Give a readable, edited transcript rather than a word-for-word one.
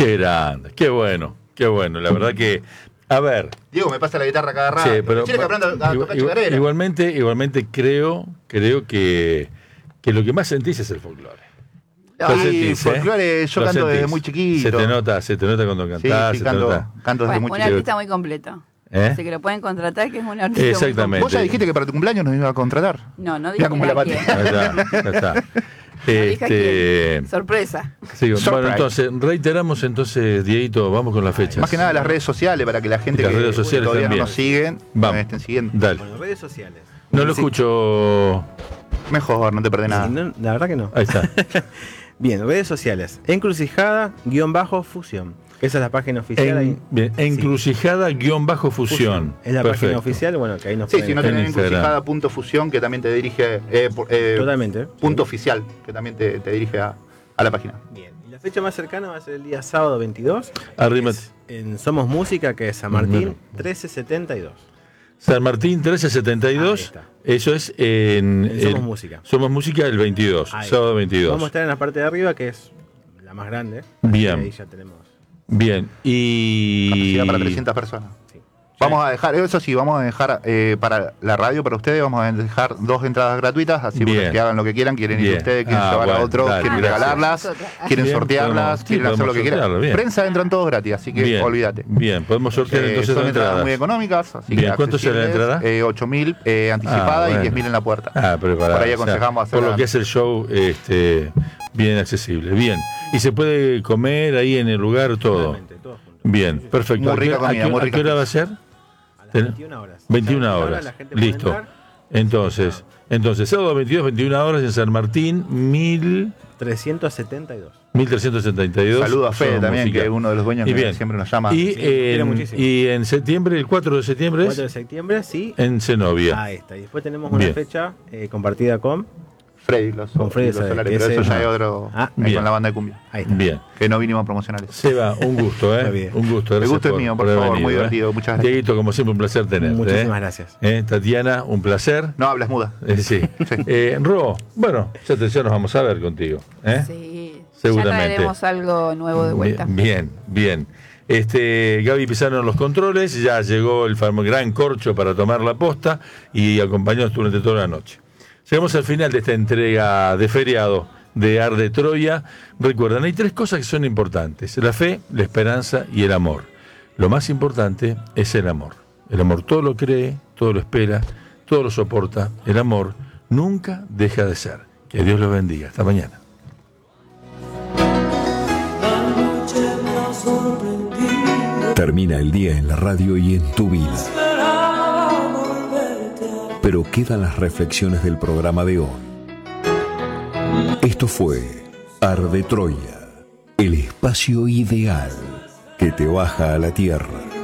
Qué grande, qué bueno. La verdad que, a ver. Diego me pasa la guitarra cada rato. Sí, pero, que aprenda a tocar chacarera. Igualmente creo que lo que más sentís es el folclore. Sí, folclore, yo canto desde muy chiquito. Se te nota cuando cantás. Sí, canto desde muy chiquito. Un artista muy completo. Así que lo pueden contratar, que es un artista. Exactamente. ¿Vos ya dijiste que para tu cumpleaños nos iba a contratar? No dije como la quién. Ya está. Sorpresa. Sí, bueno, entonces, reiteramos Dieguito, vamos con las fechas. Más que nada las redes sociales, para que la gente que todavía no nos siguen, nos estén siguiendo. Dale. Bueno, redes sociales. No lo escucho. Mejor, no te perdés nada. No, la verdad que no. Ahí está. Bien, redes sociales. Encrucijada-fusión. Esa es la página oficial. Bien, encrucijada-fusión. Es la página oficial, bueno, que ahí nos si no tenés encrucijada.fusión, que también te dirige. Totalmente. Punto oficial, que también te dirige a la página. Bien. Y la fecha más cercana va a ser el día sábado 22. Arriba. En Somos Música, que es San Martín 1372. San Martín 1372. Eso es en Somos Música. Somos Música el 22, sábado 22. Vamos a estar en la parte de arriba, que es la más grande. Bien. Ahí ya tenemos. Bien. Y capacidad para 300 personas. Sí. Vamos a dejar, eso sí, vamos a dejar para la radio, para ustedes, vamos a dejar 2 entradas gratuitas, así que hagan lo que quieran, quieren ir ustedes, quieren llevar a otro, quieren regalarlas, quieren sortearlas, quieren hacer lo que quieran. Prensa entran todos gratis, así que olvídate. Bien, podemos sortear entonces son entradas muy económicas, así que ¿cuánto será la entrada? 8.000 anticipada y 10.000 en la puerta. Preparada. Por ahí aconsejamos hacer. Por lo que es el show, bien accesible. Bien. Y se puede comer ahí en el lugar todo. Bien, perfecto. Muy rica comida, muy rica. ¿A qué hora va a ser? A las 21 horas. 21 horas. Listo. Entonces, sábado 22, 21 horas en San Martín, 1372. 1372. Saludo a Fede también, que es uno de los dueños que siempre nos llama. Y en septiembre, el 4 de septiembre. 4 de septiembre, sí. En Zenobia. Ahí está. Y después tenemos una fecha compartida con Freddy, los Solares, pero eso ya es otro con la banda de cumbia. Ahí está. Bien. Que no vinimos a promocionales. Seba, un gusto, Un gusto. El gusto es mío, por favor, muy divertido. Muchas gracias. Dieguito, como siempre, un placer tenerte. Muchísimas gracias. Tatiana, un placer. No hablas muda. Sí. Ro, bueno, ya nos vamos a ver contigo. Sí. Seguramente. Ya traeremos algo nuevo de vuelta. Bien. Gaby Pizarro en los controles, ya llegó el gran corcho para tomar la posta y acompañarnos durante toda la noche. Llegamos al final de esta entrega de feriado de Arde Troya. Recuerden, hay 3 cosas que son importantes: la fe, la esperanza y el amor. Lo más importante es el amor. El amor todo lo cree, todo lo espera, todo lo soporta. El amor nunca deja de ser. Que Dios los bendiga. Hasta mañana. Termina el día en la radio y en tu vida. Pero quedan las reflexiones del programa de hoy. Esto fue Arde Troya, el espacio ideal que te baja a la tierra.